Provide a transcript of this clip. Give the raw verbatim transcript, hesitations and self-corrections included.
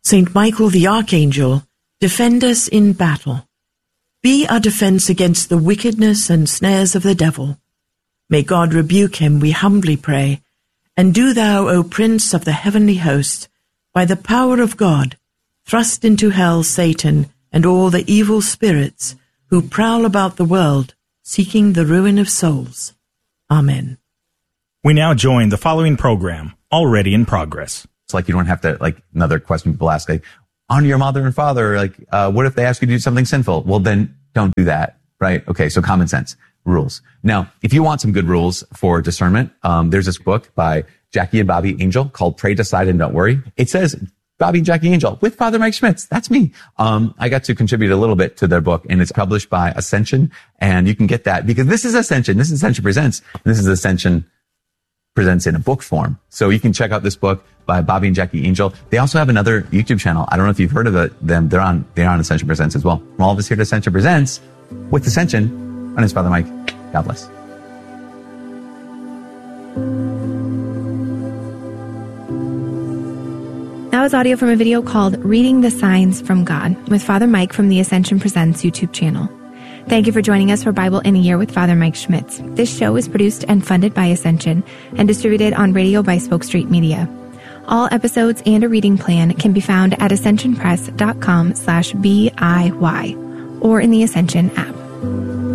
Saint Michael the Archangel, defend us in battle. Be our defense against the wickedness and snares of the devil. May God rebuke him, we humbly pray. And do thou, O Prince of the heavenly host, by the power of God, thrust into hell Satan and all the evil spirits who prowl about the world, seeking the ruin of souls. Amen. We now join the following program, already in progress. It's like you don't have to, like, another question people ask, like, honor your mother and father. Like, uh, what if they ask you to do something sinful? Well, then don't do that, right? Okay, so common sense rules. Now, if you want some good rules for discernment, um, there's this book by Jackie and Bobby Angel called Pray, Decide, and Don't Worry. It says Bobby and Jackie Angel with Father Mike Schmitz. That's me. Um, I got to contribute a little bit to their book, and it's published by Ascension. And you can get that because this is Ascension. This is Ascension Presents. And this is Ascension Presents in a book form. So you can check out this book by Bobby and Jackie Angel. They also have another YouTube channel. I don't know if you've heard of it, them. They're on, they're on Ascension Presents as well. From all of us here at Ascension Presents with Ascension, my name is Father Mike. God bless. That was audio from a video called Reading the Signs from God with Father Mike from the Ascension Presents YouTube channel. Thank you for joining us for Bible in a Year with Father Mike Schmitz. This show is produced and funded by Ascension and distributed on radio by Spoke Street Media. All episodes and a reading plan can be found at ascensionpress.com slash B I Y or in the Ascension app.